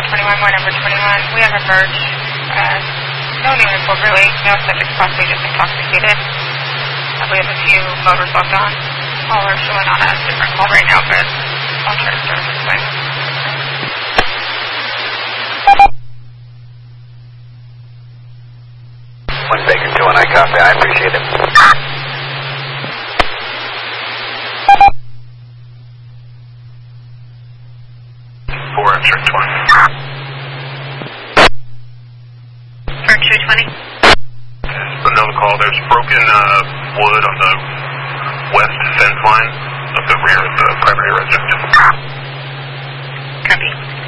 21, more number 21. We have a merge. No new info really. No subjects possibly just intoxicated. We have a few motors logged on. All are showing on a different call right now, but I'll try to start this way. One Baker 2 and I copy. I appreciate it. X-ray 20. For 220? Put another call. There's broken wood on the west fence line of the rear of the primary residence. Copy.